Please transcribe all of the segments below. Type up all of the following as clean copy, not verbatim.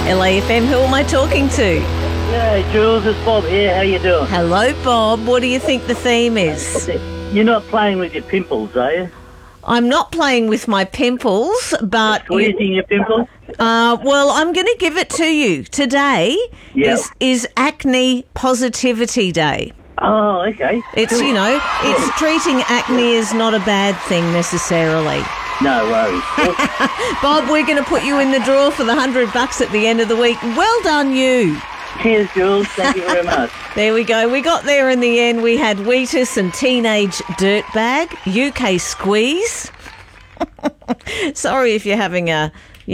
LAFM, who am I talking to? Yeah, Jules, it's Bob here. How you doing? Hello, Bob. What do you think the theme is? You're not playing with your pimples, are you? I'm not playing with my pimples, but... Squeezing your pimples? Well, I'm going to give it to you. Today Yep. is Acne Positivity Day. Oh, okay. It's, it's treating acne is not a bad thing necessarily. No worries. Bob, we're going to put you in the draw for the $100 at the end of the week. Well done, you. Cheers, Jules. Thank you very much. There we go. We got there in the end. We had Wheatus and Teenage Dirtbag, UK Squeeze. Sorry if you're having a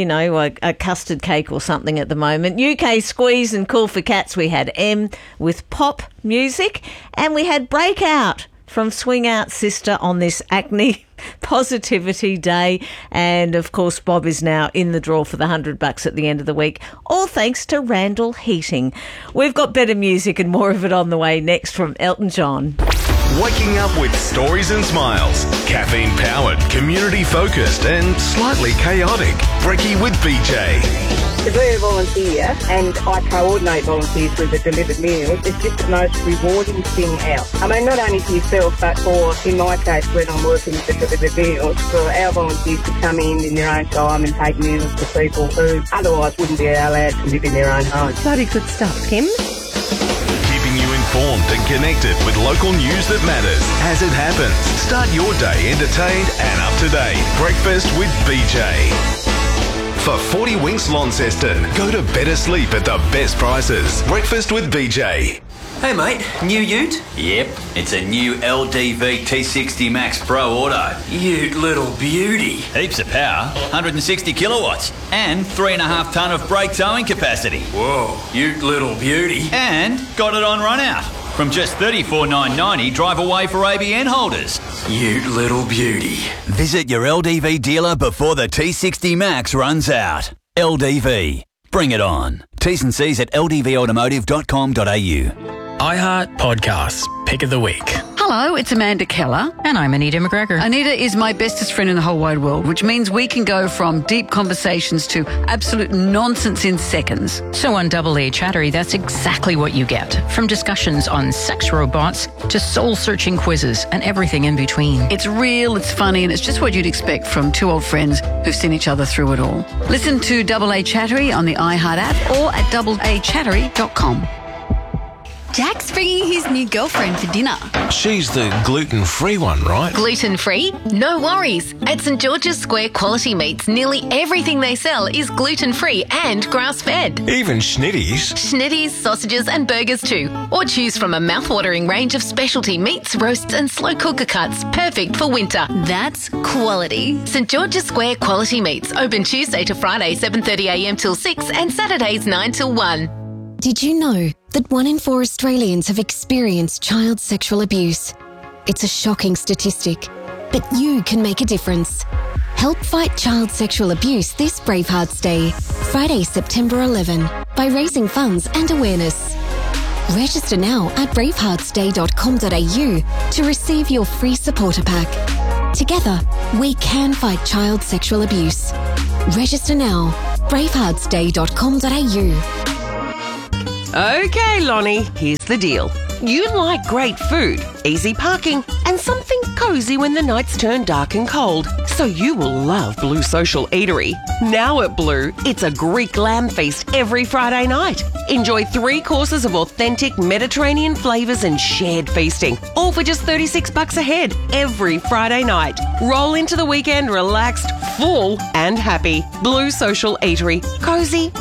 custard cake or something at the moment. UK Squeeze and Cool for Cats. We had M with pop music, and we had Breakout from Swing Out Sister on this Acne Positivity Day. And of course, Bob is now in the draw for the $100 at the end of the week, all thanks to Randall Heating. We've got better music and more of it on the way next from Elton John. Waking up with stories and smiles. Caffeine powered, community focused, and slightly chaotic. Brekkie with BJ. To be a volunteer, and I coordinate volunteers with the delivered meals, it's just the most rewarding thing out. I mean, not only for yourself, but for, in my case, when I'm working with the delivered meals, for our volunteers to come in their own time and take meals to people who otherwise wouldn't be allowed to live in their own home. Bloody good stuff, Kim. Keeping you informed and connected with local news that matters as it happens. Start your day entertained and up to date. Breakfast with BJ. For 40 Winks Launceston, go to better sleep at the best prices. Breakfast with BJ. Hey mate, new ute? Yep, it's a new LDV T60 Max Pro Auto. Ute little beauty. Heaps of power, 160 kilowatts, and 3.5 tonne of brake towing capacity. Whoa, ute little beauty. And got it on run out. From just $34,990, drive away for ABN holders. Ute little beauty. Visit your LDV dealer before the T60 Max runs out. LDV. Bring it on. T's and C's at ldvautomotive.com.au. iHeart Podcasts, Pick of the Week. Hello, it's Amanda Keller. And I'm Anita McGregor. Anita is my bestest friend in the whole wide world, which means we can go from deep conversations to absolute nonsense in seconds. So on Double A Chattery, that's exactly what you get. From discussions on sex robots to soul-searching quizzes and everything in between. It's real, it's funny, and it's just what you'd expect from two old friends who've seen each other through it all. Listen to Double A Chattery on the iHeart app or at doubleachattery.com. Jack's bringing his new girlfriend for dinner. She's the gluten-free one, right? Gluten-free? No worries. At St George's Square Quality Meats, nearly everything they sell is gluten-free and grass-fed. Even schnitties? Schnitties, sausages and burgers too. Or choose from a mouth-watering range of specialty meats, roasts and slow cooker cuts, perfect for winter. That's quality. St George's Square Quality Meats, open Tuesday to Friday 7:30am till 6 and Saturdays 9 till 1. Did you know that 1 in 4 Australians have experienced child sexual abuse? It's a shocking statistic, but you can make a difference. Help fight child sexual abuse this Bravehearts Day, Friday, September 11, by raising funds and awareness. Register now at braveheartsday.com.au to receive your free supporter pack. Together, we can fight child sexual abuse. Register now, braveheartsday.com.au. Okay, Lonnie, here's the deal. You like great food, easy parking, and something cosy when the nights turn dark and cold. So you will love Blue Social Eatery. Now at Blue, it's a Greek lamb feast every Friday night. Enjoy 3 courses of authentic Mediterranean flavours and shared feasting, all for just $36 a head every Friday night. Roll into the weekend relaxed, full and happy. Blue Social Eatery. Cosy,